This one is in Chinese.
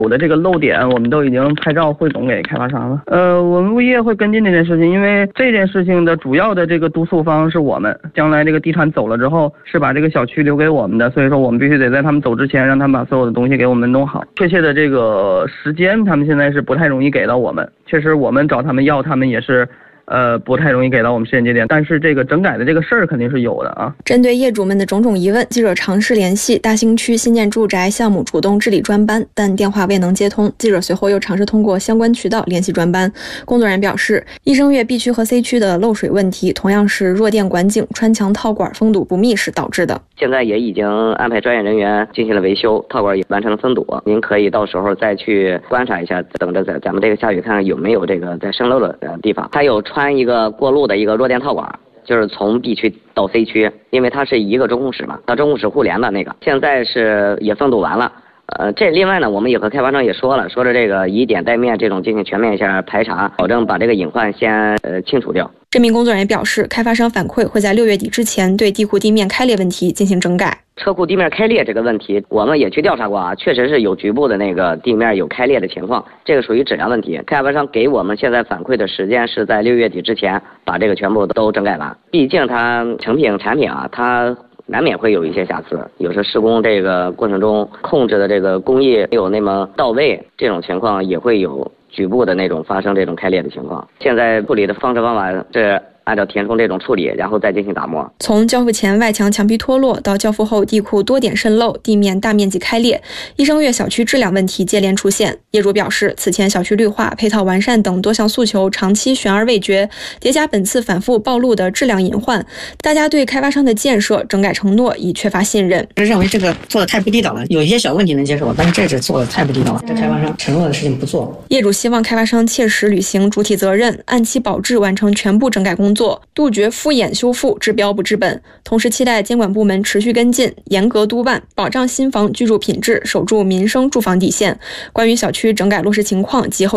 有的这个漏点我们都已经拍照汇总给开发商了。我们物业会跟进这件事情，因为这件事情的主要的这个督促方是我们，将来这个地产走了之后是把这个小区留给我们的，所以说我们必须得在他们走之前让他们把所有的东西给我们弄好。确切的这个时间他们现在是不太容易给到我们，确实我们找他们要，他们也是不太容易给到我们时间节点，但是这个整改的这个事儿肯定是有的啊。 针对业主们的种种疑问，记者尝试联系大兴区新建住宅项目主动治理专班，但电话未能接通。记者随后又尝试通过相关渠道联系专班，工作人员表示，益生悦 B 区和 C 区的漏水问题同样是弱电管井穿墙套管封堵不密实导致的。 现在也已经安排专业人员进行了维修，套管也完成了封堵。您可以到时候再去观察一下，等着咱们这个下雨看看有没有这个在渗漏的地方。它有穿一个过路的一个弱电套管，就是从 B 区到 C 区，因为它是一个中控室嘛，到中控室互联的那个，现在是也封堵完了。这另外呢，我们也和开发商也说了，说的这个以点带面这种进行全面一下排查，保证把这个隐患先清除掉。 这名工作人员表示，开发商反馈会在6月底之前对地库地面开裂问题进行整改。 车库地面开裂这个问题，我们也去调查过啊，确实是有局部的那个地面有开裂的情况，这个属于质量问题。开发商给我们现在反馈的时间是在6月底之前把这个全部都整改完。毕竟它成品产品啊，它难免会有一些瑕疵，有时施工这个过程中控制的这个工艺没有那么到位，这种情况也会有局部的那种发生这种开裂的情况。现在处理的方式方法是按照填充这种处理，然后再进行打磨。 从交付前外墙墙皮脱落到交付后地库多点渗漏，地面大面积开裂，益生悦小区质量问题接连出现。业主表示，此前小区绿化、配套完善等多项诉求长期悬而未决，叠加本次反复暴露的质量隐患，大家对开发商的建设整改承诺已缺乏信任。 认为这个做的太不地道了，有一些小问题能接受，但是这做的太不地道了，这开发商承诺的事情不做。 业主希望开发商切实履行主体责任，按期保质完成全部整改工作，杜绝敷衍修复、治标不治本。同时期待监管部门持续跟进，严格督办，保障新房居住品质，守住民生住房底线。关于小区整改落实情况及后